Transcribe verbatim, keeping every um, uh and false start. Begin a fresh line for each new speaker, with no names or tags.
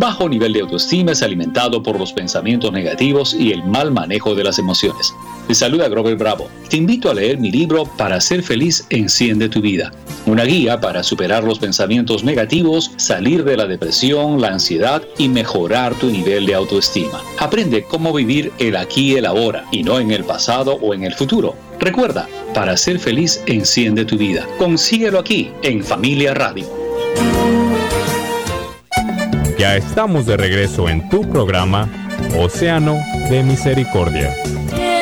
bajo nivel de autoestima es alimentado por los pensamientos negativos y el mal manejo de las emociones. Te saluda Grover Bravo. Te invito a leer mi libro Para ser feliz, enciende tu vida. Una guía para superar los pensamientos negativos, salir de la depresión, la ansiedad y mejorar tu nivel de autoestima. Aprende cómo vivir el aquí y el ahora y no en el pasado o en el futuro. Recuerda, para ser feliz, enciende tu vida. Consíguelo aquí en Familia Radio.
Ya estamos de regreso en tu programa Océano de Misericordia.